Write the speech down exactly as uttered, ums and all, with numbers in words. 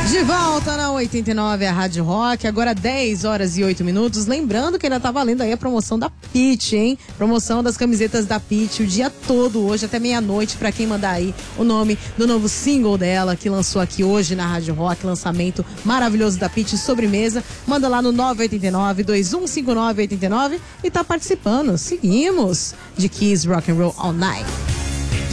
De volta na oitenta e nove, a Rádio Rock, agora dez horas e oito minutos. Lembrando que ainda tá valendo aí a promoção da Pitty, hein? Promoção das camisetas da Pitty o dia todo, hoje até meia-noite, pra quem mandar aí o nome do novo single dela, que lançou aqui hoje na Rádio Rock, lançamento maravilhoso da Pitty, Sobremesa. Manda lá no nove oito nove, dois um cinco nove, oito nove e tá participando. Seguimos de Kiss Rock and Roll All Night.